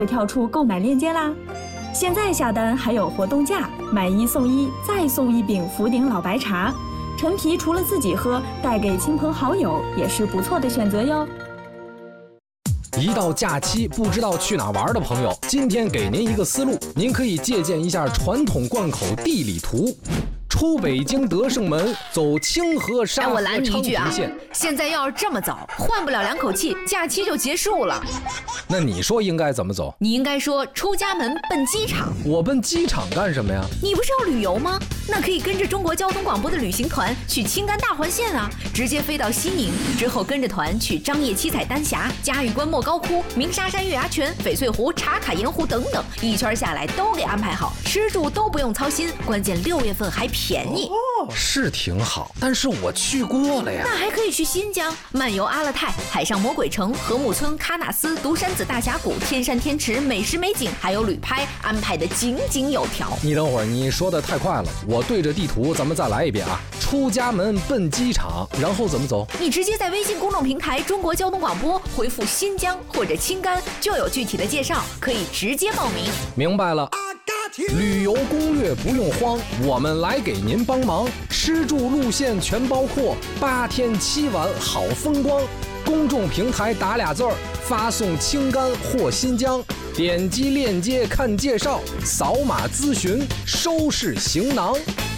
跳出购买链接啦！现在下单还有活动价，买1送1，再送1饼福鼎老白茶。陈皮除了自己喝，带给亲朋好友也是不错的选择哟。 一到假期不知道去哪玩的朋友，今天给您一个思路，您可以借鉴一下传统贯口地理图。出北京德胜门，走清河沙河昌平线。 现在要是这么走，换不了2口气，假期就结束了。 那你说应该怎么走？ 你应该说出家门奔机场。 我奔机场干什么呀？ 你不是要旅游吗？那可以跟着中国交通广播的旅行团去青甘大环线啊，直接飞到西宁，之后跟着团去张掖七彩丹霞、嘉峪关莫高窟、鸣沙山月牙泉、翡翠湖、茶卡盐湖等等，一圈下来都给安排好，吃住都不用操心，关键6月份还便宜。 是挺好，但是我去过了呀。 那还可以去新疆漫游阿勒泰、海上魔鬼城、禾木村、喀纳斯、独山子大峡谷、天山天池、美食美景，还有旅拍，安排的井井有条。 你等会儿，你说的太快了，我对着地图咱们再来一遍啊。出家门奔机场，然后怎么走？ 你直接在微信公众平台中国交通广播回复新疆或者青甘，就有具体的介绍，可以直接报名。 明白了。旅游攻略不用慌，我们来给您帮忙，吃住路线全包括，8天7晚好风光。公众平台打2字儿，发送青甘或新疆，点击链接看介绍，扫码咨询，收拾行囊。